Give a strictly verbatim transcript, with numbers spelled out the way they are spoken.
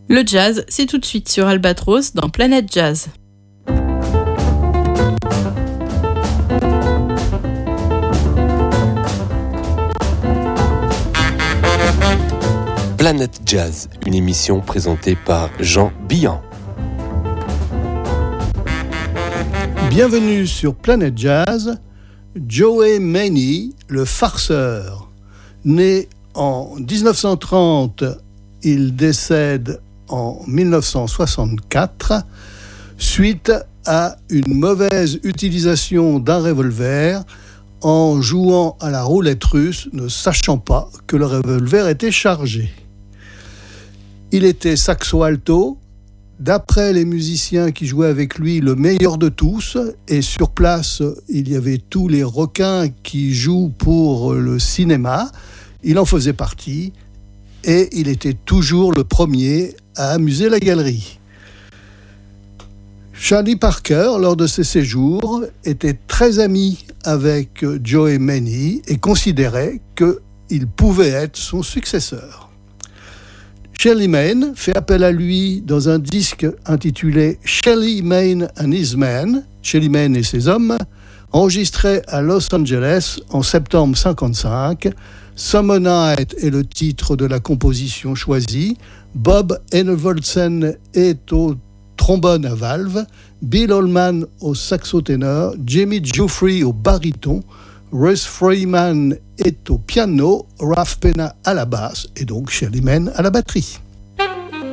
Le jazz, c'est tout de suite sur Albatros dans Planète Jazz. Planète Jazz, une émission présentée par Jean Billan. Bienvenue sur Planète Jazz. Joey Maney, le farceur. Né en dix-neuf cent trente, il décède en dix-neuf cent soixante-quatre suite à une mauvaise utilisation d'un revolver en jouant à la roulette russe, ne sachant pas que le revolver était chargé. Il était saxo alto, d'après les musiciens qui jouaient avec lui, le meilleur de tous, et sur place, il y avait tous les requins qui jouent pour le cinéma. Il en faisait partie, et il était toujours le premier à amuser la galerie. Charlie Parker, lors de ses séjours, était très ami avec Joey Maney et considérait qu'il pouvait être son successeur. Shelly Manne fait appel à lui dans un disque intitulé Shelly Manne and His Men, Shelly Manne et ses hommes, enregistré à Los Angeles en septembre cinquante-cinq. Summer Night est le titre de la composition choisie. Bob Enevoldsen est au trombone à valve, Bill Holman au saxo-ténor, Jimmy Giuffre au baryton, Russ Freeman est au piano, Ralph Penna à la basse et donc Shelly Manne à la batterie.